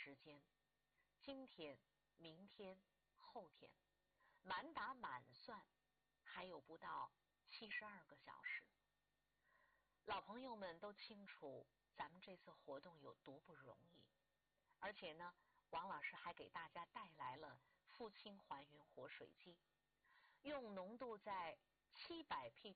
时间，今天、明天、后天，满打满算还有不到72个小时。老朋友们都清楚咱们这次活动有多不容易，而且呢，王老师还给大家带来了富氢还原活水机，用浓度在700